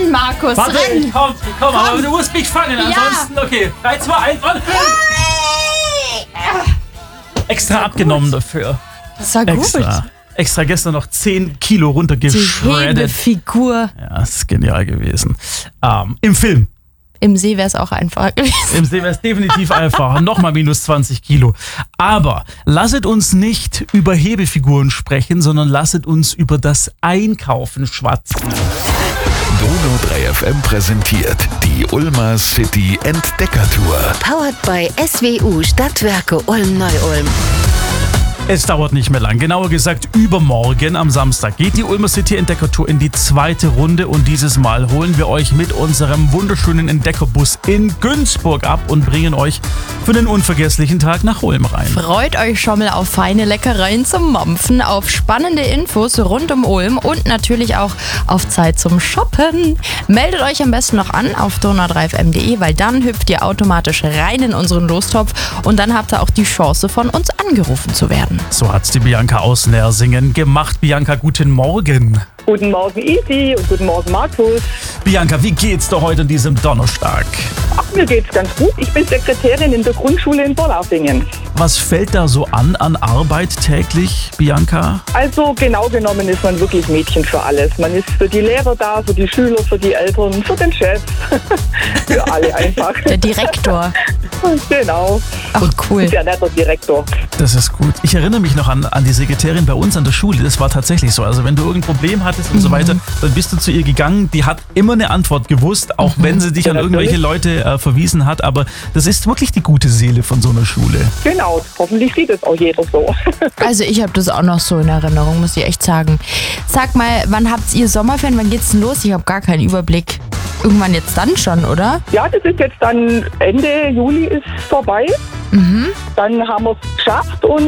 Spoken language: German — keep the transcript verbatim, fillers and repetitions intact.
renn, Markus, Warte, renn! ich komm, ich komm, aber du musst mich fangen, ansonsten, okay. drei, zwei, eins und... Extra abgenommen dafür. Das war gut. Extra. Extra gestern noch zehn Kilo Die runtergeschreddet. Hebefigur. Ja, das ist genial gewesen. Ähm, Im Film. Im See wäre es auch einfacher gewesen. Im See wäre es definitiv einfacher. Nochmal minus zwanzig Kilo. Aber lasset uns nicht über Hebefiguren sprechen, sondern lasset uns über das Einkaufen schwatzen. Donau drei F M präsentiert die Ulmer City Entdeckertour. Powered by S W U Stadtwerke Ulm-Neu-Ulm. Es dauert nicht mehr lang. Genauer gesagt, übermorgen am Samstag geht die Ulmer City Entdeckertour in die zweite Runde und dieses Mal holen wir euch mit unserem wunderschönen Entdeckerbus in Günzburg ab und bringen euch für den unvergesslichen Tag nach Ulm rein. Freut euch schon mal auf feine Leckereien zum Mampfen, auf spannende Infos rund um Ulm und natürlich auch auf Zeit zum Shoppen. Meldet euch am besten noch an auf donau drei f m punkt de, weil dann hüpft ihr automatisch rein in unseren Lostopf und dann habt ihr auch die Chance, von uns angerufen zu werden. So hat's die Bianca aus Nersingen gemacht. Bianca, guten Morgen. Guten Morgen, Isi, und guten Morgen, Markus. Bianca, wie geht's dir heute an diesem Donnerstag? Ach, mir geht's ganz gut. Ich bin Sekretärin in der Grundschule in Borlafingen. Was fällt da so an an Arbeit täglich, Bianca? Also genau genommen ist man wirklich Mädchen für alles. Man ist für die Lehrer da, für die Schüler, für die Eltern, für den Chef, für alle einfach. Der Direktor. Genau. Ach, cool. Sehr netter Direktor. Das ist gut. Ich erinnere mich noch an, an die Sekretärin bei uns an der Schule. Das war tatsächlich so. Also wenn du irgendein Problem hattest und so weiter, dann bist du zu ihr gegangen. Die hat immer eine Antwort gewusst, auch wenn sie dich Ja, an natürlich. irgendwelche Leute äh, verwiesen hat. Aber das ist wirklich die gute Seele von so einer Schule. Genau, hoffentlich sieht es auch jeder so. Also ich habe das auch noch so in Erinnerung, muss ich echt sagen. Sag mal, wann habt ihr Sommerferien? Wann geht's denn los? Ich habe gar keinen Überblick. Irgendwann jetzt dann schon, oder? Ja, das ist jetzt dann Ende Juli ist vorbei. Dann haben wir es geschafft und